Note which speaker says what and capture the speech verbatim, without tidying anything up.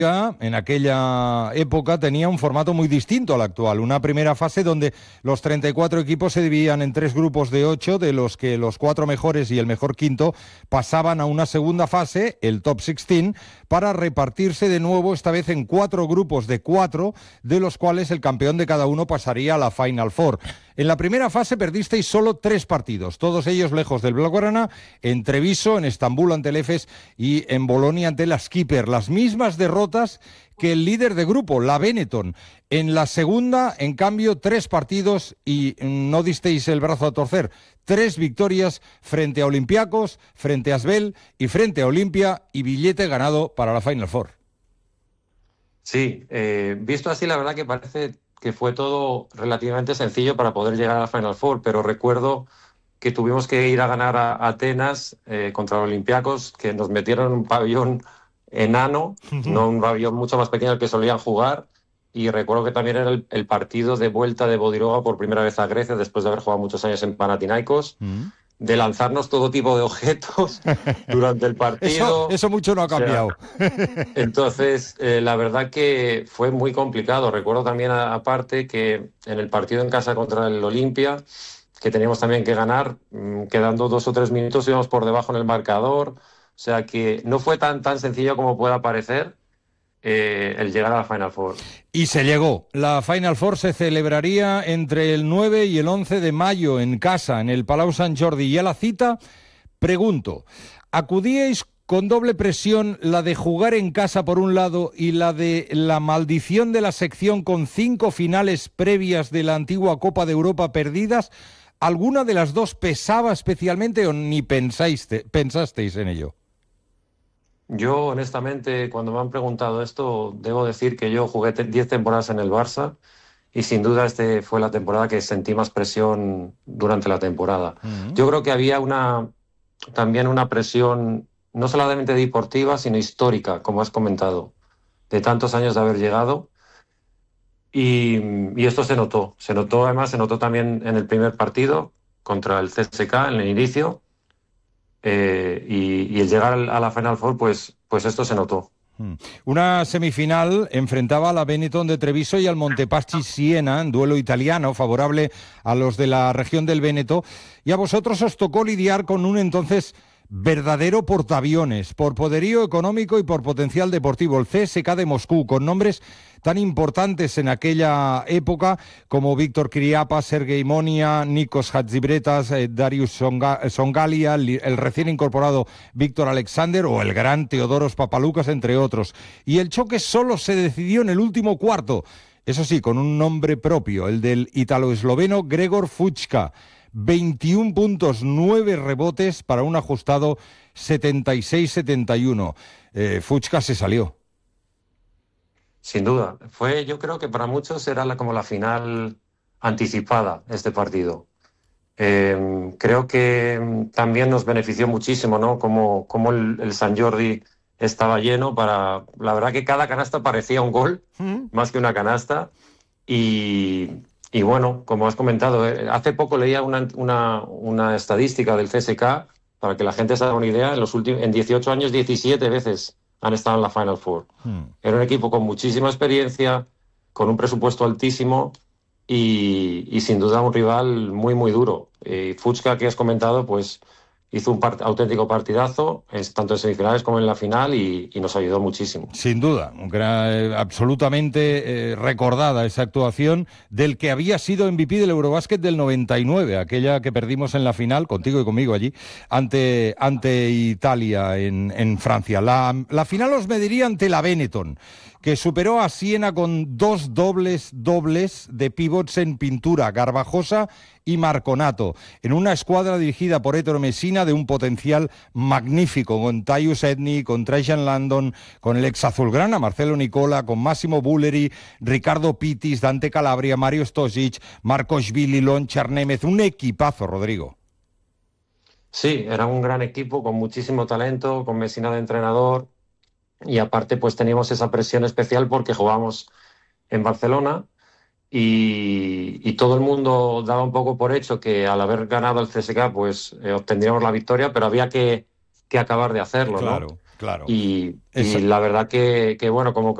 Speaker 1: en aquella época tenía un formato muy distinto al actual. Una primera fase donde los treinta y cuatro equipos se dividían en tres grupos de ocho, de los que los cuatro mejores y el mejor quinto pasaban a una segunda fase, el top dieciséis, para repartirse de nuevo, esta vez en cuatro grupos de cuatro, de los cuales el campeón de cada uno pasaría a la Final Four. En la primera fase perdisteis solo tres partidos, todos ellos lejos del Blaugrana, en Treviso, en Estambul ante el Efes y en Bolonia ante la Skipper. Las mismas derrotas que el líder de grupo, la Benetton. En la segunda, en cambio, tres partidos y no disteis el brazo a torcer. Tres victorias frente a Olympiacos, frente a Asvel y frente a Olimpia, y billete ganado para la Final Four.
Speaker 2: Sí, eh, visto así, la verdad que parece que fue todo relativamente sencillo para poder llegar a la Final Four, pero recuerdo que tuvimos que ir a ganar a Atenas eh, contra los Olympiacos, que nos metieron en un pabellón enano, no un pabellón mucho más pequeño al que solían jugar, y recuerdo que también era el, el partido de vuelta de Bodiroga por primera vez a Grecia, después de haber jugado muchos años en Panathinaikos, mm. de lanzarnos todo tipo de objetos durante el partido.
Speaker 1: Eso, eso mucho no ha cambiado.
Speaker 2: O sea, entonces, eh, la verdad que fue muy complicado. Recuerdo también, a, aparte, que en el partido en casa contra el Olimpia, que teníamos también que ganar, mmm, quedando dos o tres minutos, íbamos por debajo en el marcador. O sea que no fue tan, tan sencillo como pueda parecer eh, el llegar a la Final Four.
Speaker 1: Y se llegó. La Final Four se celebraría entre el nueve y el once de mayo en casa, en el Palau Sant Jordi. Y a la cita, pregunto, ¿acudíais con doble presión, la de jugar en casa por un lado y la de la maldición de la sección con cinco finales previas de la antigua Copa de Europa perdidas? ¿Alguna de las dos pesaba especialmente o ni pensáis, pensasteis en ello?
Speaker 2: Yo, honestamente, cuando me han preguntado esto, debo decir que yo jugué diez temporadas en el Barça y sin duda este fue la temporada que sentí más presión durante la temporada. Uh-huh. Yo creo que había una también una presión no solamente deportiva, sino histórica, como has comentado, de tantos años de haber llegado. Y, y esto se notó. Se notó, además, se notó también en el primer partido contra el C S K, en el inicio. Eh, y, y el llegar a la Final Four, pues, pues esto se notó.
Speaker 1: Una semifinal enfrentaba a la Benetton de Treviso y al Montepaschi Siena, en duelo italiano favorable a los de la región del Véneto, y a vosotros os tocó lidiar con un entonces verdadero portaaviones, por poderío económico y por potencial deportivo, el C S K de Moscú, con nombres tan importantes en aquella época como Víctor Kiriapas, Sergei Monia, Nikos Hatzibretas, eh, Darius Songa, Songalia, el, el recién incorporado Víctor Alexander o el gran Teodoros Papaloukas, entre otros. Y el choque solo se decidió en el último cuarto, eso sí, con un nombre propio, el del italo-esloveno Gregor Fučka. veintiún puntos, nueve rebotes para un ajustado setenta y seis setenta y uno. Eh, Fučka se salió.
Speaker 2: Sin duda. Fue, yo creo que para muchos era la, como la final anticipada, este partido. Eh, creo que también nos benefició muchísimo, ¿no? Como, como el, el Sant Jordi estaba lleno para... La verdad que cada canasta parecía un gol, ¿Mm? más que una canasta. Y... Y bueno, como has comentado, eh, hace poco leía una, una, una estadística del C S K, para que la gente se haga una idea, en, los últimos, en dieciocho años, diecisiete veces han estado en la Final Four. Hmm. Era un equipo con muchísima experiencia, con un presupuesto altísimo y, y sin duda un rival muy, muy duro. Y Fučka, que has comentado, pues hizo un part- auténtico partidazo, tanto en semifinales como en la final, y, y nos ayudó muchísimo.
Speaker 1: Sin duda, eh, absolutamente eh, recordada esa actuación del que había sido M V P del Eurobásquet del noventa y nueve, aquella que perdimos en la final, contigo y conmigo allí, ante, ante Italia en, en Francia. La, la final os mediría ante la Benetton, que superó a Siena con dos dobles dobles de pivots en pintura, Garbajosa y Marconato, en una escuadra dirigida por Ettore Messina de un potencial magnífico, con Tyus Edney, con Trajan Landon, con el ex azulgrana Marcelo Nicola, con Massimo Bulleri, Ricardo Pittis, Dante Calabria, Mario Stosic, Markošvili, Lon Charnemez, un equipazo, Rodrigo.
Speaker 2: Sí, era un gran equipo con muchísimo talento, con Messina de entrenador. Y aparte, pues teníamos esa presión especial porque jugábamos en Barcelona y, y todo el mundo daba un poco por hecho que al haber ganado el C S K, pues eh, obtendríamos la victoria, pero había que, que acabar de hacerlo,
Speaker 1: claro,
Speaker 2: ¿no?
Speaker 1: Claro.
Speaker 2: Y, y
Speaker 1: Esa-
Speaker 2: la verdad que, que, bueno, como